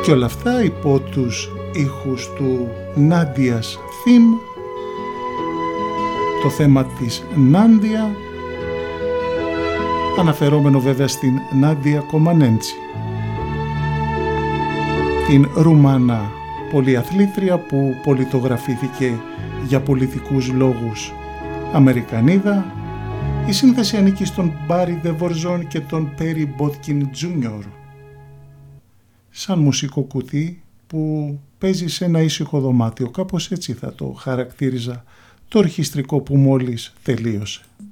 Και όλα αυτά υπό τους ήχους του Nadia's Theme, το θέμα της Νάντια, αναφερόμενο βέβαια στην Νάντια Κομανέντσι, την Ρουμάνα πολυαθλήτρια που πολιτογραφήθηκε για πολιτικούς λόγους Αμερικανίδα. Η σύνθεση ανήκει στον Μπάρι Δεφορζόν και τον Πέρι Μπότκιν Τζούνιορ, σαν μουσικό κουτί που παίζει σε ένα ήσυχο δωμάτιο. Κάπως έτσι θα το χαρακτήριζα το ορχιστρικό που μόλις τελείωσε.